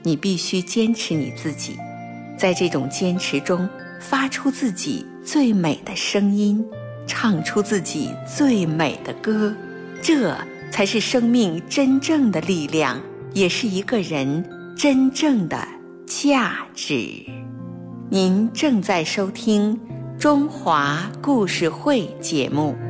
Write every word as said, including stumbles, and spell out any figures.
你必须坚持你自己，在这种坚持中发出自己最美的声音，唱出自己最美的歌，这才是生命真正的力量，也是一个人真正的价值。您正在收听中华故事会节目。